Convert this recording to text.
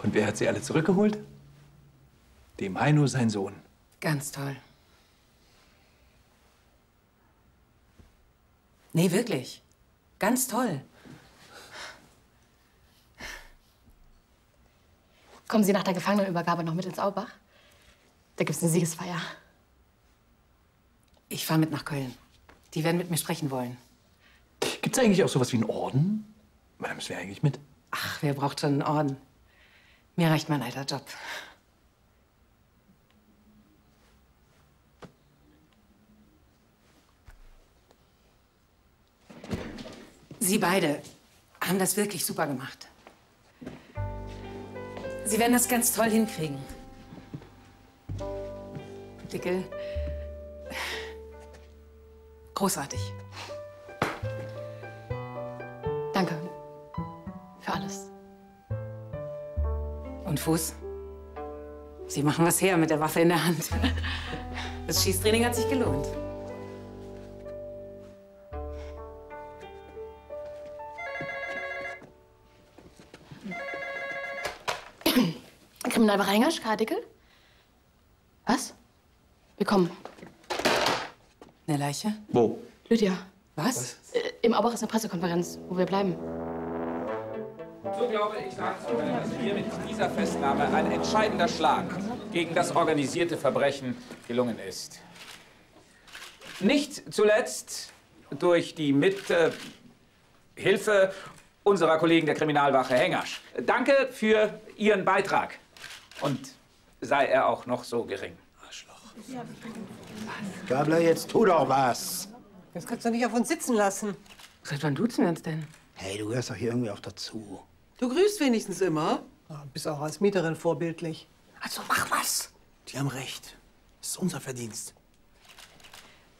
Und wer hat sie alle zurückgeholt? Dem Heino, sein Sohn. Ganz toll. Nee, wirklich. Ganz toll. Kommen Sie nach der Gefangenenübergabe noch mit ins Aubach? Da gibt's eine Siegesfeier. Ich fahre mit nach Köln. Die werden mit mir sprechen wollen. Gibt's eigentlich auch sowas wie einen Orden? Da müssen wir eigentlich mit. Ach, wer braucht schon einen Orden? Mir reicht mein alter Job. Sie beide haben das wirklich super gemacht. Sie werden das ganz toll hinkriegen. Dickel. Großartig. Danke für alles. Und Fuß? Sie machen was her mit der Waffe in der Hand. Das Schießtraining hat sich gelohnt. Kriminalwache Hengersch, Karl Dickel? Was? Wir kommen. Eine Leiche? Wo? Lydia. Was? Im Aubach ist eine Pressekonferenz, wo wir bleiben. So glaube ich sagen zu können, dass hier mit dieser Festnahme ein entscheidender Schlag gegen das organisierte Verbrechen gelungen ist. Nicht zuletzt durch die Hilfe unserer Kollegen der Kriminalwache Hengersch. Danke für Ihren Beitrag. Und sei er auch noch so gering. Arschloch. Gabler, jetzt tu doch was. Das kannst du nicht auf uns sitzen lassen. Seit wann duzen wir uns denn? Hey, du gehörst doch hier irgendwie auch dazu. Du grüßt wenigstens immer. Ja, bist auch als Mieterin vorbildlich. Also mach was. Die haben recht. Das ist unser Verdienst.